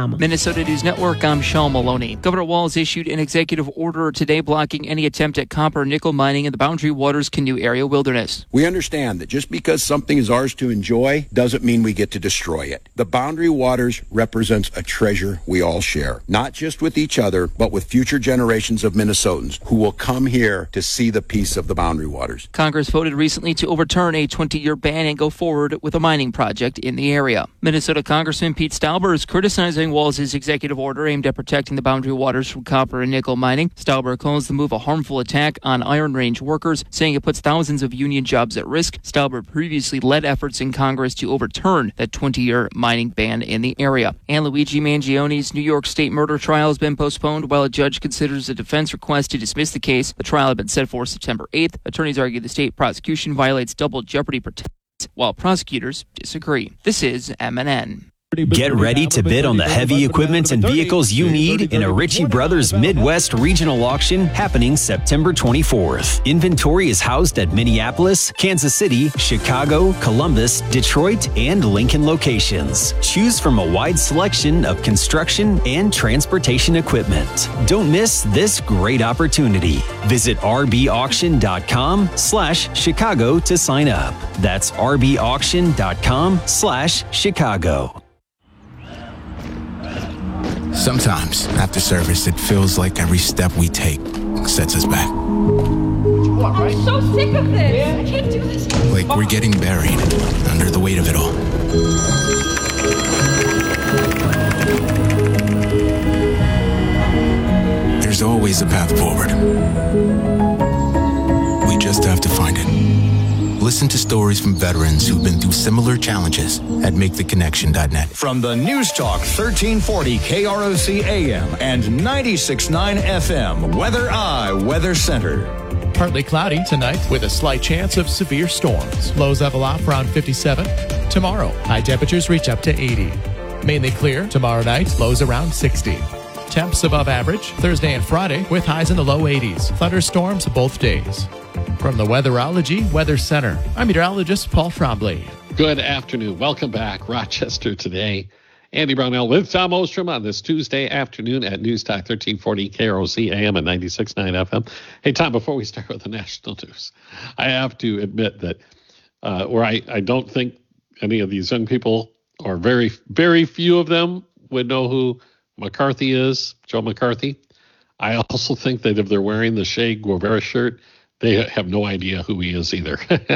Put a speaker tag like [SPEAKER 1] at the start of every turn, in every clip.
[SPEAKER 1] MinnesotaNewsNetwork.com.
[SPEAKER 2] Minnesota News Network, I'm Sean Maloney. Governor Walz issued an executive order today blocking any attempt at copper nickel mining in the Boundary Waters Canoe Area wilderness.
[SPEAKER 3] We understand that just because something is ours to enjoy doesn't mean we get to destroy it. The Boundary Waters represents a treasure we all share, not just with each other, but with future generations of Minnesotans who will come here to see the peace of the Boundary Waters.
[SPEAKER 2] Congress voted recently to overturn a 20-year ban and go forward with a mining project in the area. Minnesota Congressman Pete Stauber is criticizing Walz's executive order aimed at protecting the Boundary Waters from copper and nickel mining. Stauber calls the move a harmful attack on Iron Range workers, saying it puts thousands of union jobs at risk. Stauber previously led efforts in Congress to overturn that 20-year mining ban in the area. And Luigi Mangione's New York State murder trial has been postponed while a judge considers a defense request to dismiss the case. The trial had been set for September 8th. Attorneys argue the state prosecution violates double jeopardy protections, while prosecutors disagree. This is MNN.
[SPEAKER 4] Get ready to bid on the heavy equipment and vehicles you need in a Ritchie Brothers Midwest Regional Auction happening September 24th. Inventory is housed at Minneapolis, Kansas City, Chicago, Columbus, Detroit, and Lincoln locations. Choose from a wide selection of construction and transportation equipment. Don't miss this great opportunity. Visit rbauction.com/Chicago to sign up. That's rbauction.com/Chicago.
[SPEAKER 5] Sometimes, after service, it feels like every step we take sets us back.
[SPEAKER 6] I'm so sick of this. I can't do this.
[SPEAKER 5] Like we're getting buried under the weight of it all. There's always a path forward. We just have to find it. Listen to stories from veterans who've been through similar challenges at MakeTheConnection.net.
[SPEAKER 7] From the News Talk 1340 KROC AM and 96.9 FM, Weather Eye Weather Center.
[SPEAKER 8] Partly cloudy tonight with a slight chance of severe storms. Lows level off around 57. Tomorrow, high temperatures reach up to 80. Mainly clear tomorrow night, lows around 60. Temps above average Thursday and Friday with highs in the low 80s. Thunderstorms both days. From the Weatherology Weather Center, I'm meteorologist Paul Trombley.
[SPEAKER 9] Good afternoon. Welcome back. Rochester Today. Andy Brownell with Tom Ostrom on this Tuesday afternoon at News Talk 1340 KROC AM and 96.9 FM. Hey, Tom, before we start with the national news, I have to admit that I don't think any of these young people, or very, very few of them, would know who McCarthy is, Joe McCarthy. I also think that if they're wearing the Che Guevara shirt, they have no idea who he is either.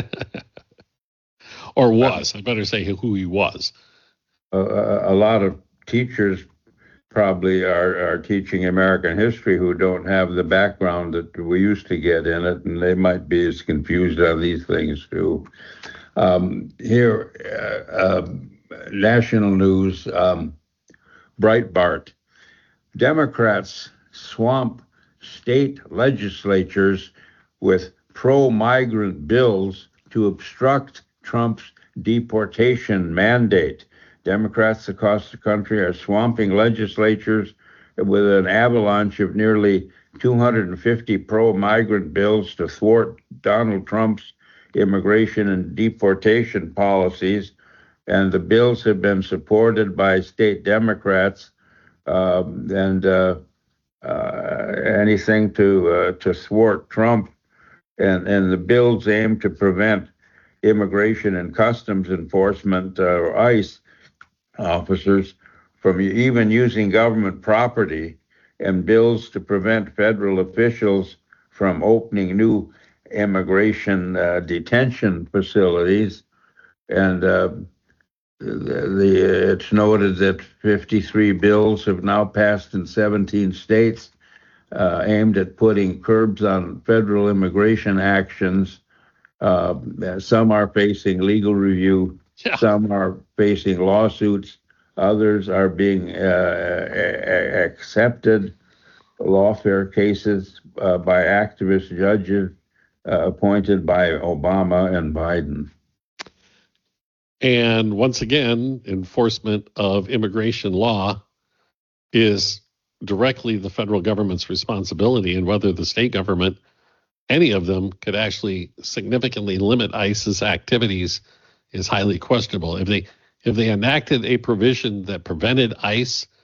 [SPEAKER 9] Or was. I better say who he was.
[SPEAKER 10] A lot of teachers probably are teaching American history who don't have the background that we used to get in it, and they might be as confused on these things too. National news, Breitbart. Democrats swamp state legislatures with pro-migrant bills to obstruct Trump's deportation mandate. Democrats across the country are swamping legislatures with an avalanche of nearly 250 pro-migrant bills to thwart Donald Trump's immigration and deportation policies. And the bills have been supported by state Democrats anything to thwart Trump. And the bills aim to prevent Immigration and Customs Enforcement, or ICE, officers from even using government property, and bills to prevent federal officials from opening new immigration detention facilities. And it's noted that 53 bills have now passed in 17 states aimed at putting curbs on federal immigration actions. Some are facing legal review. Yeah. Some are facing lawsuits. Others are being accepted lawfare cases by activist judges appointed by Obama and Biden.
[SPEAKER 9] And once again, enforcement of immigration law is directly the federal government's responsibility, and whether the state government, any of them, could actually significantly limit ICE's activities is highly questionable. If they enacted a provision that prevented ICE